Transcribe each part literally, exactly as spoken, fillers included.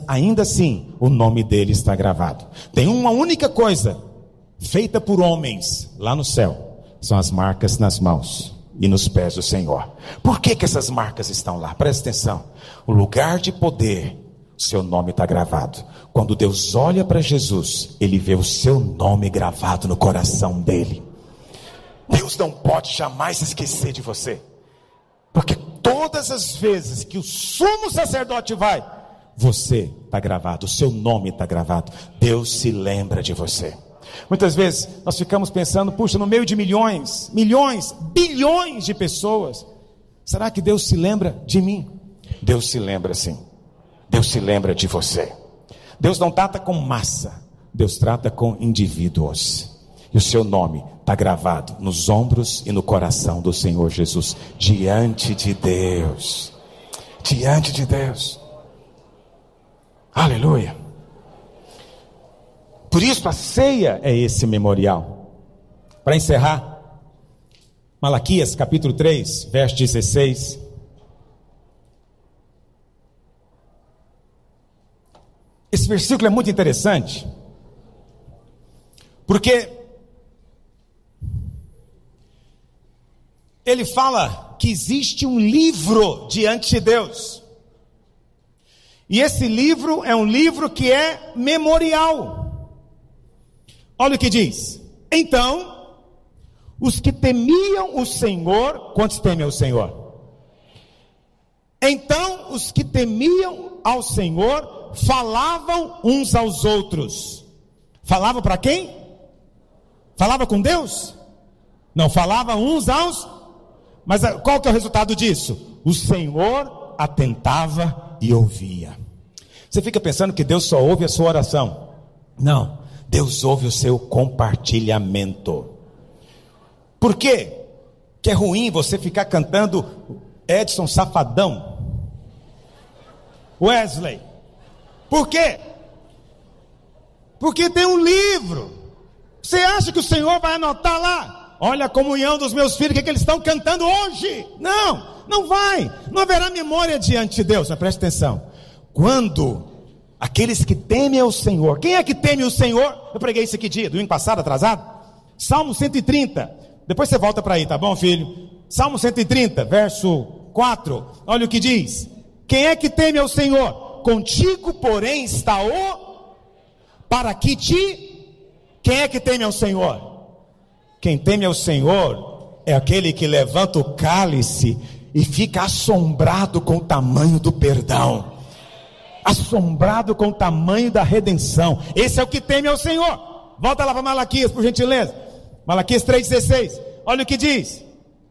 ainda assim o nome dele está gravado. Tem uma única coisa feita por homens lá no céu, são as marcas nas mãos e nos pés do Senhor. Por que que essas marcas estão lá? Presta atenção. O lugar de poder, o seu nome está gravado. Quando Deus olha para Jesus, ele vê o seu nome gravado no coração dele. Deus não pode jamais se esquecer de você, porque todas as vezes que o sumo sacerdote vai, você está gravado, o seu nome está gravado. Deus se lembra de você. Muitas vezes nós ficamos pensando, puxa, no meio de milhões, milhões, bilhões de pessoas, será que Deus se lembra de mim? Deus se lembra sim. Deus se lembra de você. Deus não trata com massa, Deus trata com indivíduos. E o seu nome está gravado nos ombros e no coração do Senhor Jesus, diante de Deus. Diante de Deus. Aleluia. Por isso a ceia é esse memorial. Para encerrar, Malaquias capítulo três, verso dezesseis. Esse versículo é muito interessante, porque ele fala que existe um livro diante de Deus. E esse livro é um livro que é memorial. Olha o que diz. Então, os que temiam o Senhor, quantos temem ao Senhor? Então, os que temiam ao Senhor falavam uns aos outros. Falavam para quem? Falava com Deus? Não, falava uns aos... Mas qual que é o resultado disso? O Senhor atentava e ouvia. Você fica pensando que Deus só ouve a sua oração? Não, Deus ouve o seu compartilhamento. Por quê? Que é ruim você ficar cantando Edson Safadão, Wesley. Por quê? Porque tem um livro. Você acha que o Senhor vai anotar lá? Olha a comunhão dos meus filhos, o que, é que eles estão cantando hoje? Não, não vai. Não haverá memória diante de Deus. Mas preste atenção. Quando aqueles que temem ao Senhor, quem é que teme o Senhor? Eu preguei isso aqui dia, domingo passado, atrasado. Salmo cento e trinta. Depois você volta para aí, tá bom, filho? Salmo cento e trinta, verso quatro. Olha o que diz. Quem é que teme ao Senhor? Contigo, porém, está o... Para que te... Quem é que teme ao Senhor? Quem teme ao Senhor é aquele que levanta o cálice e fica assombrado com o tamanho do perdão. Assombrado com o tamanho da redenção. Esse é o que teme ao Senhor. Volta lá para Malaquias, por gentileza. Malaquias três dezesseis. Olha o que diz.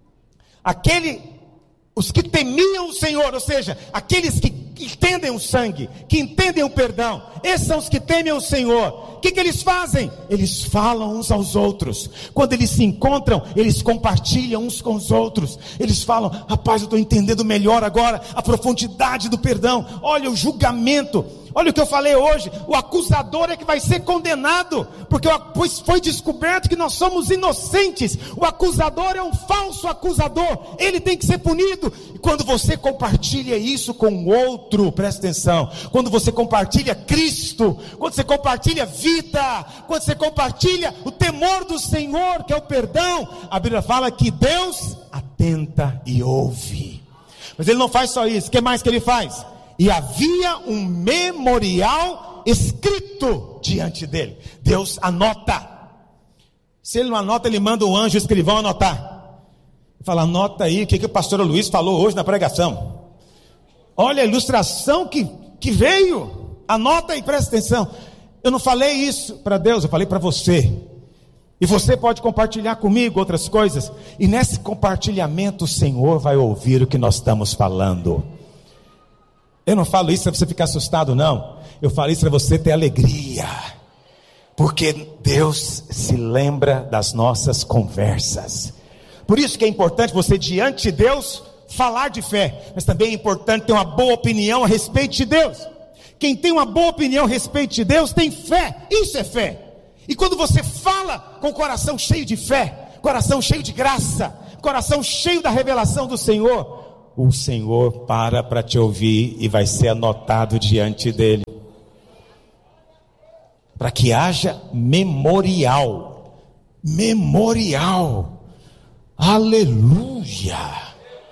Aquele, os que temiam o Senhor, ou seja, aqueles que entendem o sangue, que entendem o perdão, esses são os que temem o Senhor. O que, que eles fazem? Eles falam uns aos outros. Quando eles se encontram, eles compartilham uns com os outros. Eles falam, rapaz, eu estou entendendo melhor agora a profundidade do perdão. Olha o julgamento. Olha o que eu falei hoje, o acusador é que vai ser condenado, porque pois foi descoberto que nós somos inocentes. O acusador é um falso acusador, ele tem que ser punido. E quando você compartilha isso com o outro, presta atenção, quando você compartilha Cristo, quando você compartilha vida, quando você compartilha o temor do Senhor, que é o perdão, a Bíblia fala que Deus atenta e ouve. Mas ele não faz só isso, o que mais que ele faz? E havia um memorial escrito diante dele. Deus anota. Se ele não anota, ele manda o anjo escrivão anotar. Fala, anota aí o que, que o pastor Luiz falou hoje na pregação. Olha a ilustração que, que veio. Anota aí, presta atenção. Eu não falei isso para Deus, eu falei para você. E você pode compartilhar comigo outras coisas. E nesse compartilhamento o Senhor vai ouvir o que nós estamos falando. Eu não falo isso para você ficar assustado, não. Eu falo isso para você ter alegria. Porque Deus se lembra das nossas conversas. Por isso que é importante você, diante de Deus, falar de fé. Mas também é importante ter uma boa opinião a respeito de Deus. Quem tem uma boa opinião a respeito de Deus, tem fé. Isso é fé. E quando você fala com o coração cheio de fé, coração cheio de graça, coração cheio da revelação do Senhor, o Senhor para para te ouvir e vai ser anotado diante dele. para que haja memorial. Memorial. Aleluia.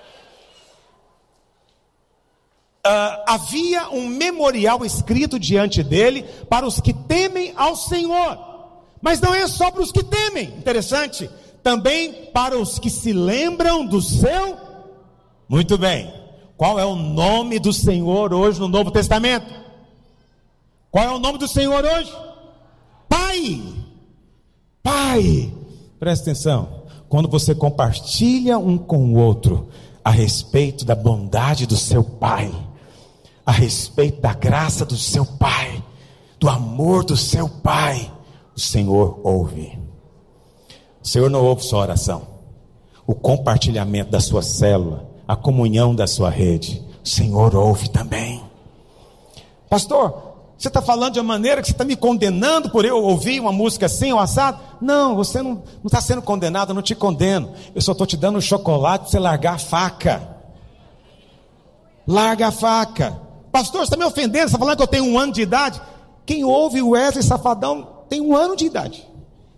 Uh, havia um memorial escrito diante dele para os que temem ao Senhor. Mas não é só para os que temem, interessante, também para os que se lembram do seu. Muito bem, qual é o nome do Senhor hoje no Novo Testamento? Qual é o nome do Senhor hoje? Pai. Pai, presta atenção, quando você compartilha um com o outro a respeito da bondade do seu Pai, a respeito da graça do seu Pai, do amor do seu Pai, o Senhor ouve. O Senhor não ouve sua oração, o compartilhamento da sua célula, a comunhão da sua rede, o Senhor ouve também. Pastor, você está falando de uma maneira que você está me condenando por eu ouvir uma música assim ou assado? Não, você não está sendo condenado, eu não te condeno. Eu só estou te dando um chocolate para você largar a faca. Larga a faca. Pastor, você está me ofendendo, você está falando que eu tenho um ano de idade? Quem ouve o Wesley Safadão tem um ano de idade.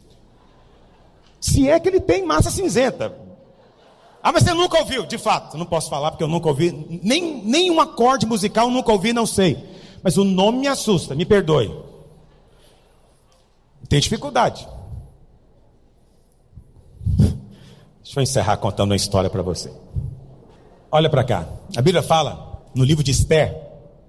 Se é que ele tem massa cinzenta. Ah, mas você nunca ouviu? De fato, eu não posso falar porque eu nunca ouvi. Nem, nem um acorde musical eu nunca ouvi, não sei. Mas o nome me assusta, me perdoe. Tem dificuldade. Deixa eu encerrar contando uma história para você. Olha para cá. A Bíblia fala, no livro de Esther,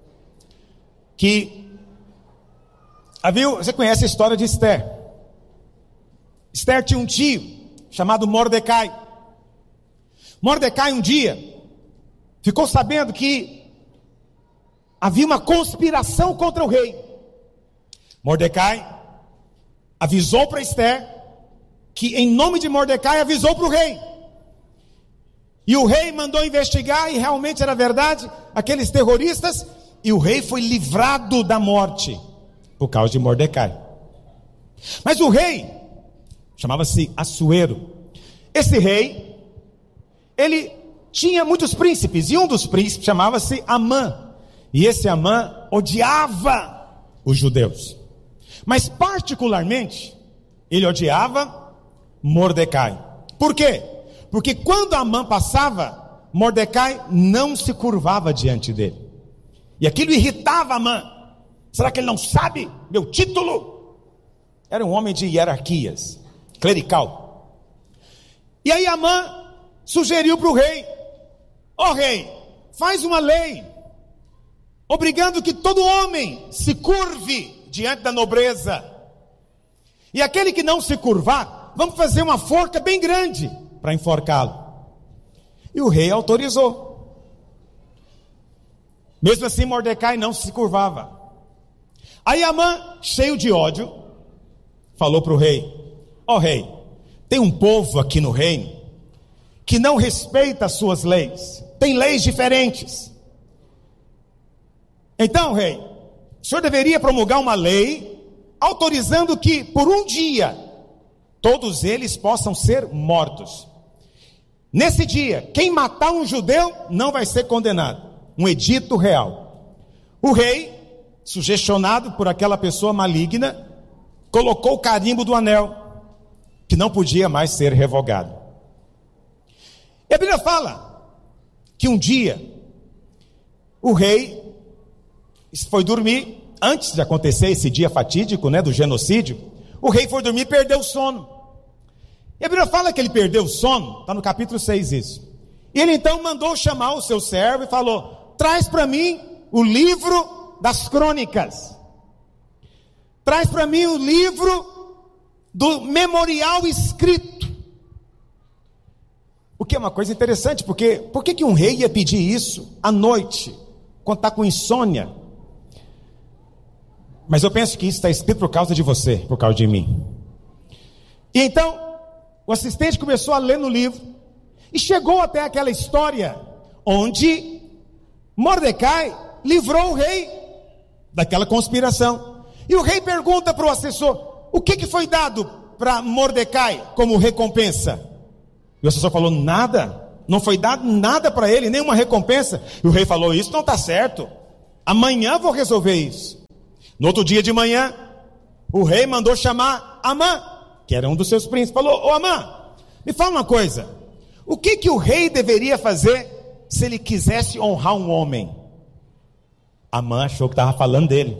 que havia, você conhece a história de Esther. Esther tinha um tio chamado Mordecai. Mordecai um dia ficou sabendo que havia uma conspiração contra o rei. Mordecai avisou para Esther, que em nome de Mordecai avisou para o rei. E o rei mandou investigar, e realmente era verdade, aqueles terroristas, e o rei foi livrado da morte, por causa de Mordecai. Mas o rei, chamava-se Assuero, esse rei, ele tinha muitos príncipes, e um dos príncipes chamava-se Amã, e esse Amã odiava os judeus, mas particularmente, ele odiava Mordecai. Por quê? Porque quando Amã passava, Mordecai não se curvava diante dele, e aquilo irritava Amã. Será que ele não sabe meu título? Era um homem de hierarquias, clerical. E aí Amã sugeriu para o rei: ó rei, faz uma lei obrigando que todo homem se curve diante da nobreza, e aquele que não se curvar, vamos fazer uma forca bem grande para enforcá-lo. E o rei autorizou. Mesmo assim Mordecai não se curvava. Aí Amã, cheio de ódio, falou para o rei: ó rei, tem um povo aqui no reino que não respeita as suas leis, tem leis diferentes. Então, rei, o senhor deveria promulgar uma lei autorizando que por um dia todos eles possam ser mortos. Nesse dia, quem matar um judeu não vai ser condenado. Um edito real. O rei, sugestionado por aquela pessoa maligna, colocou o carimbo do anel, que não podia mais ser revogado. E a Bíblia fala que um dia o rei foi dormir, antes de acontecer esse dia fatídico, né, do genocídio. O rei foi dormir e perdeu o sono. E a Bíblia fala que ele perdeu o sono, está no capítulo seis isso. E ele então mandou chamar o seu servo e falou: traz para mim o livro das crônicas, traz para mim o livro do memorial escrito. O que é uma coisa interessante, porque por que que um rei ia pedir isso à noite, quando está com insônia? Mas eu penso que isso está escrito por causa de você, por causa de mim. E então o assistente começou a ler no livro e chegou até aquela história onde Mordecai livrou o rei daquela conspiração. E o rei pergunta para o assessor: o que, que foi dado para Mordecai como recompensa? E o assessor falou: nada, não foi dado nada para ele, nenhuma recompensa. E o rei falou: isso não está certo, amanhã vou resolver isso. No outro dia de manhã, o rei mandou chamar Amã, que era um dos seus príncipes. Falou: ô Amã, me fala uma coisa, o que que o rei deveria fazer se ele quisesse honrar um homem? Amã achou que estava falando dele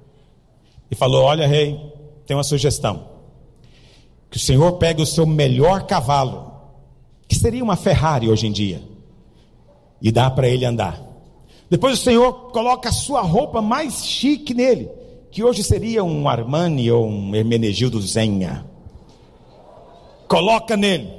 e falou: olha, rei, tem uma sugestão, que o senhor pegue o seu melhor cavalo, que seria uma Ferrari hoje em dia, e dá para ele andar. Depois o senhor coloca a sua roupa mais chique nele, que hoje seria um Armani ou um Hermenegildo Zenha. Coloca nele.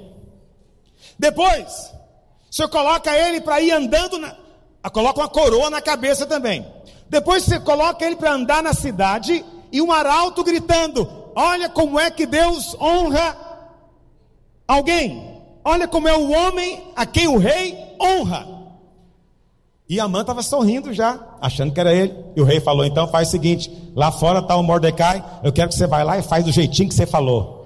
Depois, o senhor coloca ele para ir andando, na... coloca uma coroa na cabeça também. Depois você coloca ele para andar na cidade, e um arauto gritando: olha como é que Deus honra alguém. Olha como é o homem a quem o rei honra. E Amã estava sorrindo já, achando que era ele. E o rei falou: então faz o seguinte, lá fora está o Mordecai, eu quero que você vá lá e faz do jeitinho que você falou.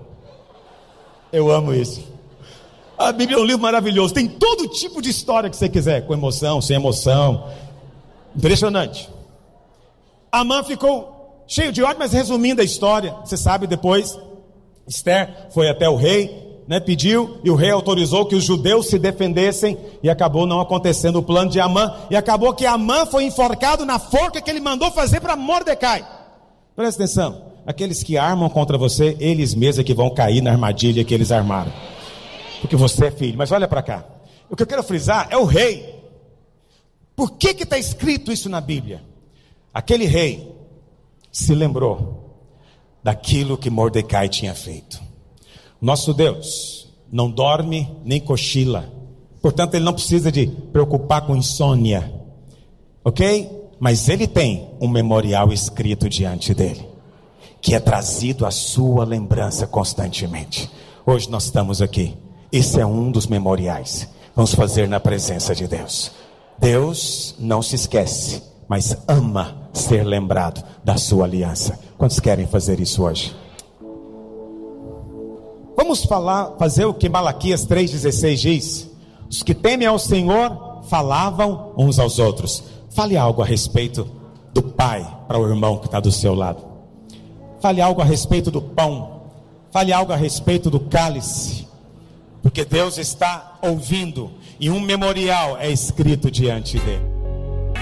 Eu amo isso. A Bíblia é um livro maravilhoso, tem todo tipo de história que você quiser, com emoção, sem emoção. Impressionante. Amã ficou cheio de ódio, mas resumindo a história, você sabe, depois Esther foi até o rei, né, pediu, e o rei autorizou que os judeus se defendessem, e acabou não acontecendo o plano de Amã, e acabou que Amã foi enforcado na forca que ele mandou fazer para Mordecai. Presta atenção, aqueles que armam contra você, eles mesmos é que vão cair na armadilha que eles armaram, porque você é filho. Mas olha para cá, o que eu quero frisar é o rei. Por que que está escrito isso na Bíblia? Aquele rei se lembrou daquilo que Mordecai tinha feito. Nosso Deus não dorme nem cochila, portanto ele não precisa de preocupar com insônia, ok? Mas ele tem um memorial escrito diante dele, que é trazido à sua lembrança constantemente. Hoje nós estamos aqui, esse é um dos memoriais, vamos fazer na presença de Deus. Deus não se esquece, mas ama ser lembrado da sua aliança. Quantos querem fazer isso hoje? Vamos falar, fazer o que Malaquias três dezesseis diz: os que temem ao Senhor falavam uns aos outros. Fale algo a respeito do pai para o irmão que está do seu lado. Fale algo a respeito do pão. Fale algo a respeito do cálice, porque Deus está ouvindo, e um memorial é escrito diante dele.